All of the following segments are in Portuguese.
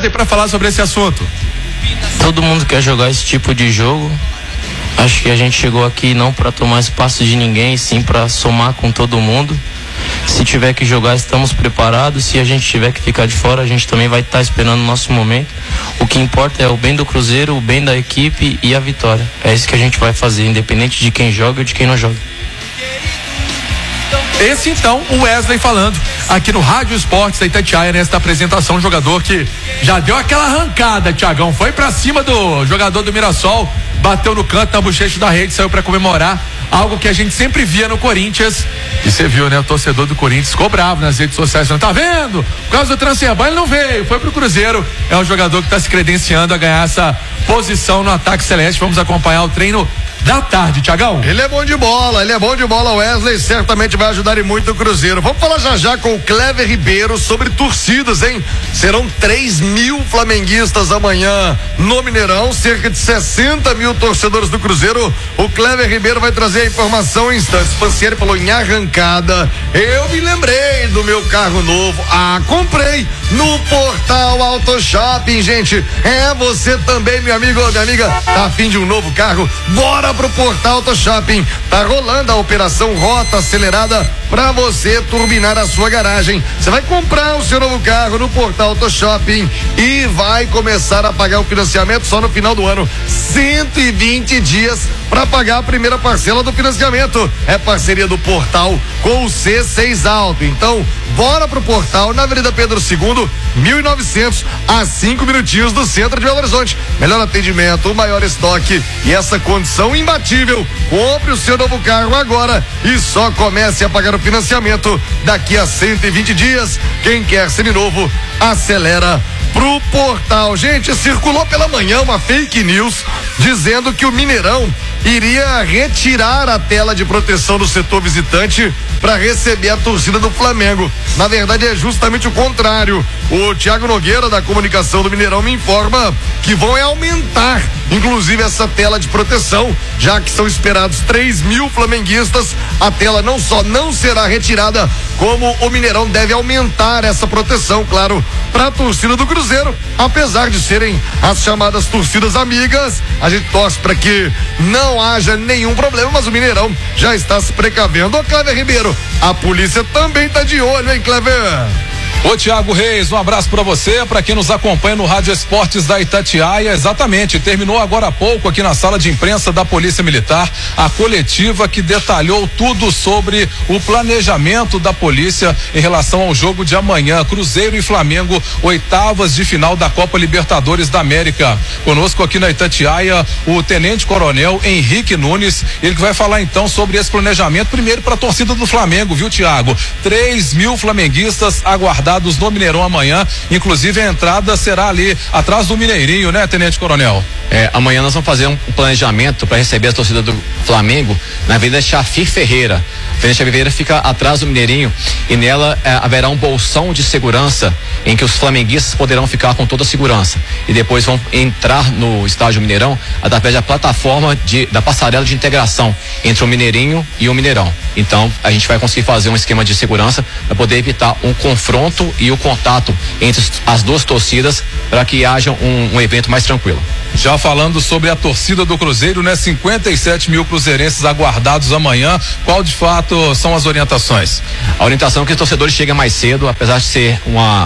Wesley para falar sobre esse assunto. Todo mundo quer jogar esse tipo de jogo. Acho que a gente chegou aqui não para tomar espaço de ninguém, sim para somar com todo mundo. Se tiver que jogar, estamos preparados. Se a gente tiver que ficar de fora, a gente também vai estar esperando o nosso momento. O que importa é o bem do Cruzeiro, o bem da equipe e a vitória. É isso que a gente vai fazer, independente de quem joga ou de quem não joga. Esse então, o Wesley falando aqui no Rádio Esportes da Itatiaia, nesta apresentação, jogador que já deu aquela arrancada, Thiagão, foi pra cima do jogador do Mirassol, bateu no canto, na bochecha da rede, saiu pra comemorar, algo que a gente sempre via no Corinthians, e você viu, né, o torcedor do Corinthians ficou bravo nas redes sociais, falando, tá vendo? Por causa do Transferban ele não veio, foi pro Cruzeiro, é um jogador que tá se credenciando a ganhar essa posição no ataque celeste. Vamos acompanhar o treino da tarde, Thiagão. Ele é bom de bola, Wesley, certamente vai ajudar e muito o Cruzeiro. Vamos falar já com o Clever Ribeiro sobre torcidas, hein? Serão 3.000 flamenguistas amanhã no Mineirão, cerca de 60 mil torcedores do Cruzeiro. O Clever Ribeiro vai trazer a informação em instantes. Pancieri falou em arrancada. Eu me lembrei do meu carro novo. Comprei no Portal Auto Shopping, gente. É você também, meu amigo ou minha amiga, tá a fim de um novo carro? Bora pro Portal Auto Shopping. Tá rolando a operação Rota Acelerada para você turbinar a sua garagem. Você vai comprar o seu novo carro no Portal Auto Shopping e vai começar a pagar o financiamento só no final do ano. 120 dias para pagar a primeira parcela do financiamento. É parceria do Portal com o C6 Auto. Então, bora pro Portal na Avenida Pedro II, 1900, a 5 minutinhos do centro de Belo Horizonte. Melhor atendimento, o maior estoque e essa condição imbatível. Compre o seu novo carro agora e só comece a pagar o financiamento daqui a 120 dias. Quem quer seminovo, acelera pro Portal. Gente, circulou pela manhã uma fake news dizendo que o Mineirão iria retirar a tela de proteção do setor visitante para receber a torcida do Flamengo. Na verdade, é justamente o contrário. O Thiago Nogueira, da comunicação do Mineirão, me informa que vão aumentar, inclusive, essa tela de proteção, já que são esperados 3.000 flamenguistas. A tela não só não será retirada, como o Mineirão deve aumentar essa proteção, claro, para a torcida do Cruzeiro. Apesar de serem as chamadas torcidas amigas, a gente torce para que não haja nenhum problema, mas o Mineirão já está se precavendo. Ô, Clever Ribeiro, a polícia também tá de olho, hein, Clever? Ô Thiago Reis, um abraço para você, para quem nos acompanha no Rádio Esportes da Itatiaia. Exatamente, terminou agora há pouco aqui na sala de imprensa da Polícia Militar a coletiva que detalhou tudo sobre o planejamento da polícia em relação ao jogo de amanhã, Cruzeiro e Flamengo, oitavas de final da Copa Libertadores da América. Conosco aqui na Itatiaia o Tenente Coronel Henrique Nunes, ele que vai falar então sobre esse planejamento, primeiro para a torcida do Flamengo, viu, Thiago? 3.000 flamenguistas aguardados no Mineirão amanhã, inclusive a entrada será ali atrás do Mineirinho, né, Tenente Coronel? Amanhã nós vamos fazer um planejamento para receber a torcida do Flamengo na Avenida Chafir Ferreira. A Avenida Chafir Ferreira fica atrás do Mineirinho e nela haverá um bolsão de segurança em que os flamenguistas poderão ficar com toda a segurança e depois vão entrar no estádio Mineirão através da plataforma da passarela de integração entre o Mineirinho e o Mineirão. Então a gente vai conseguir fazer um esquema de segurança para poder evitar um confronto e o contato entre as duas torcidas para que haja um evento mais tranquilo. Já falando sobre a torcida do Cruzeiro, né? 57.000 cruzeirenses aguardados amanhã. Qual de fato são as orientações? A orientação é que os torcedores cheguem mais cedo, apesar de ser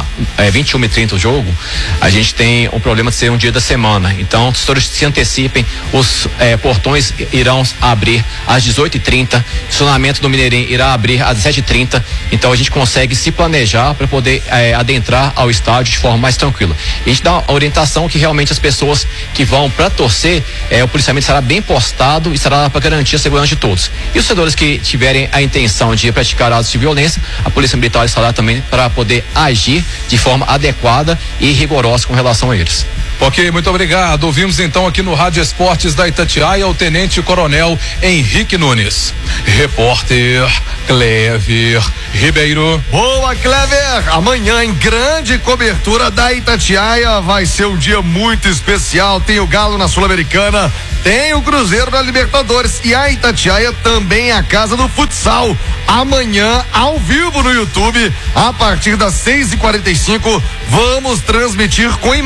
21h30 o jogo, a gente tem um problema de ser um dia da semana. Então, os torcedores se antecipem, os portões irão abrir às 18h30, o estacionamento do Mineirinho irá abrir às 17h30. Então, a gente consegue se planejar para poder adentrar ao estádio de forma mais tranquila. E a gente dá a orientação que realmente as pessoas que vão para torcer, o policiamento estará bem postado e estará para garantir a segurança de todos. E os torcedores que tiverem a intenção de praticar atos de violência, a Polícia Militar estará também para poder agir de forma adequada e rigorosa com relação a eles. Ok, muito obrigado. Ouvimos então aqui no Rádio Esportes da Itatiaia o Tenente Coronel Henrique Nunes. Repórter Clever Ribeiro. Boa, Clever! Amanhã em grande cobertura da Itatiaia, vai ser um dia muito especial. Tem o Galo na Sul-Americana, tem o Cruzeiro na Libertadores e a Itatiaia também é a casa do futsal. Amanhã, ao vivo no YouTube, a partir das 6h45, vamos transmitir com